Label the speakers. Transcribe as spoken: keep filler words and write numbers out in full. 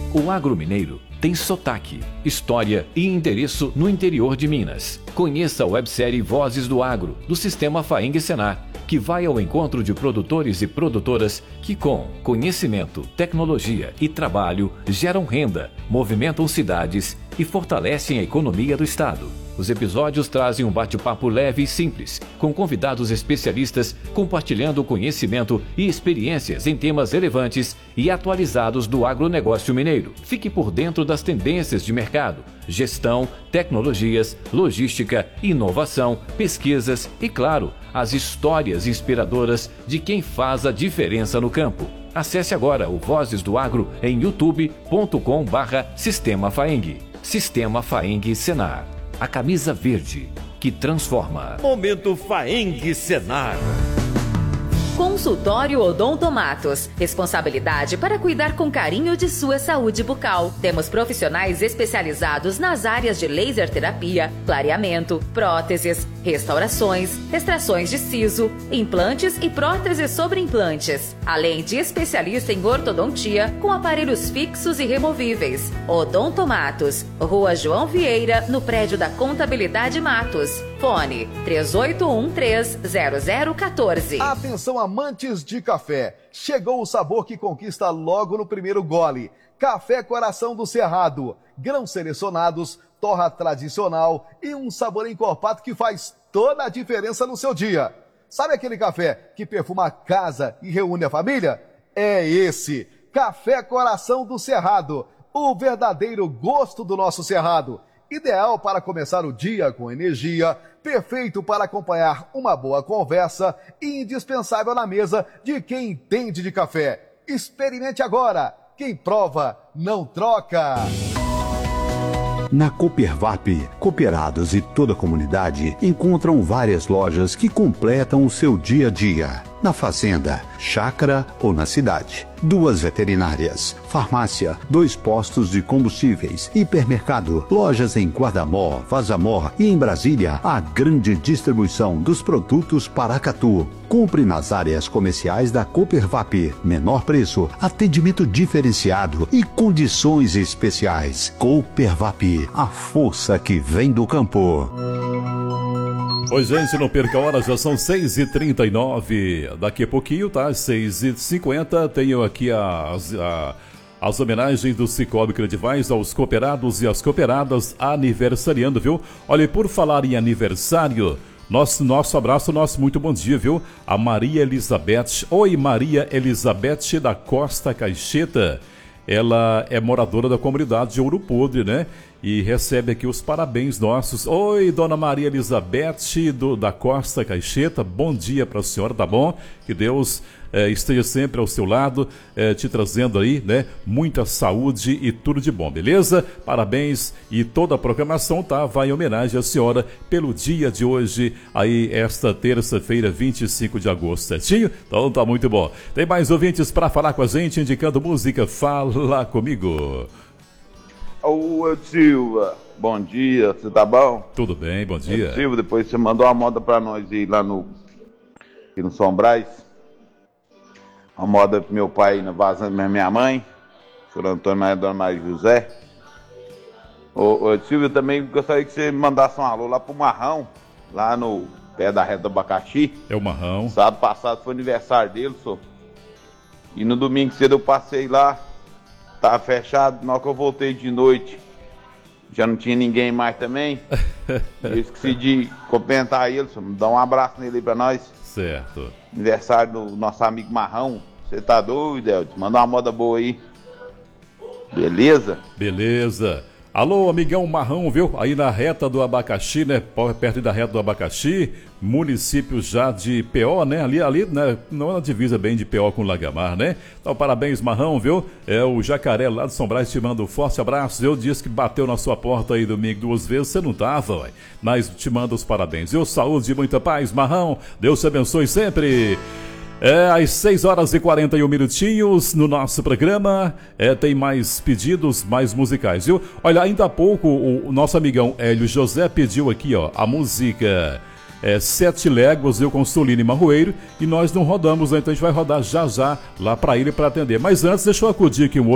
Speaker 1: O agro mineiro tem sotaque, história e endereço no interior de Minas. Conheça a websérie Vozes do Agro, do Sistema Faeng Senar, que vai ao encontro de produtores e produtoras que, com conhecimento, tecnologia e trabalho, geram renda, movimentam cidades e fortalecem a economia do estado. Os episódios trazem um bate-papo leve e simples, com convidados especialistas compartilhando conhecimento e experiências em temas relevantes e atualizados do agronegócio mineiro. Fique por dentro das tendências de mercado, gestão, tecnologias, logística, inovação, pesquisas e, claro, as histórias inspiradoras de quem faz a diferença no campo. Acesse agora o Vozes do Agro em youtube ponto com barra Sistema Faeng. Sistema Faeng Senar. A camisa verde que transforma.
Speaker 2: Momento Faeng Senar.
Speaker 3: Consultório Odontomatos. Responsabilidade para cuidar com carinho de sua saúde bucal. Temos profissionais especializados nas áreas de laser terapia, clareamento, próteses, restaurações, extrações de siso, implantes e próteses sobre implantes. Além de especialista em ortodontia com aparelhos fixos e removíveis. Odontomatos. Rua João Vieira, no prédio da Contabilidade Matos. Fone três oito um três zero zero um quatro.
Speaker 4: Atenção, amantes de café. Chegou o sabor que conquista logo no primeiro gole. Café Coração do Cerrado. Grãos selecionados, torra tradicional e um sabor encorpado que faz toda a diferença no seu dia. Sabe aquele café que perfuma a casa e reúne a família? É esse. Café Coração do Cerrado. O verdadeiro gosto do nosso Cerrado. Ideal para começar o dia com energia, perfeito para acompanhar uma boa conversa e indispensável na mesa de quem entende de café. Experimente agora. Quem prova, não troca.
Speaker 5: Na Coopervap, cooperados e toda a comunidade encontram várias lojas que completam o seu dia a dia. Na fazenda, chácara ou na cidade. Duas veterinárias, farmácia, dois postos de combustíveis, hipermercado, lojas em Guardamó, Vazamor e em Brasília, a grande distribuição dos produtos Paracatu. Compre nas áreas comerciais da Coopervap. Menor preço, atendimento diferenciado e condições especiais. Coopervap, a força que vem do campo.
Speaker 6: Oi, gente, não perca a hora, já são seis e trinta e nove. Daqui a pouquinho, tá? seis e cinquenta, tenho aqui as, a, as homenagens do Cicobi Credivais aos cooperados e às cooperadas aniversariando, viu? Olha, por falar em aniversário, nosso, nosso abraço, nosso muito bom dia, viu? A Maria Elizabeth. Oi, Maria Elizabeth da Costa Caixeta. Ela é moradora da comunidade de Ouro Podre, né? E recebe aqui os parabéns nossos. Oi, Dona Maria Elizabeth do, da Costa Caixeta, bom dia para a senhora, tá bom? Que Deus é, esteja sempre ao seu lado, é, te trazendo aí, né, muita saúde e tudo de bom, beleza? Parabéns, e toda a programação, tá? Vai em homenagem à senhora pelo dia de hoje, aí esta terça-feira, vinte e cinco de agosto, certinho? Então tá muito bom. Tem mais ouvintes para falar com a gente, indicando música, fala comigo.
Speaker 7: Ô, Silva, bom dia, você tá bom?
Speaker 6: Tudo bem, bom dia.
Speaker 7: Silva, depois você mandou uma moda pra nós ir lá no, aqui no São Brás. Uma moda pro meu pai na vazando da minha mãe, senhor Antônio Maria, Dona Maria José. Ô, ô Silva, eu também gostaria que você mandasse um alô lá pro Marrão, lá no pé da reta do abacaxi.
Speaker 6: É o Marrão.
Speaker 7: Sábado passado foi aniversário dele, senhor. E no domingo cedo eu passei lá. Tava fechado, na hora que eu voltei de noite, já não tinha ninguém mais também. Eu esqueci de cumprimentar ele, só dá um abraço nele aí pra nós.
Speaker 6: Certo.
Speaker 7: Aniversário do nosso amigo Marrão. Você tá doido, Elton? Manda uma moda boa aí. Beleza?
Speaker 6: Beleza. Alô, amigão Marrão, viu? Aí na reta do Abacaxi, né? Perto da reta do Abacaxi, município já de P O, né? Ali, ali, né? Não é uma divisa bem de P O com Lagamar, né? Então, parabéns, Marrão, viu? É o Jacaré lá de São Brás te manda um forte abraço. Eu disse que bateu na sua porta aí domingo duas vezes, você não tava, ué. Mas te manda os parabéns. Eu, saúde e muita paz, Marrão. Deus te abençoe sempre. É, às seis horas e quarenta e um minutinhos no nosso programa, é, tem mais pedidos, mais musicais, viu? Olha, ainda há pouco o, o nosso amigão Hélio José pediu aqui, ó, a música é, Sete Léguas, eu com Soline Marroeiro, e nós não rodamos, né? Então a gente vai rodar já já lá pra ele para atender. Mas antes, deixa eu acudir aqui um